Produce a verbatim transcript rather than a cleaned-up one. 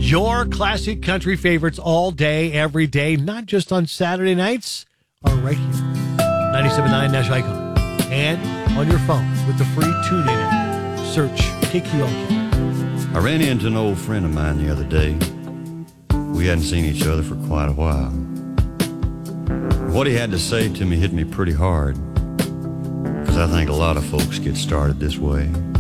Your classic country favorites all day, every day, not just on Saturday nights, are right here. ninety-seven point nine Nash Icon. And on your phone with the free TuneIn app. Search K Q L K. I ran into an old friend of mine the other day. We hadn't seen each other for quite a while. What he had to say to me hit me pretty hard, because I think a lot of folks get started this way.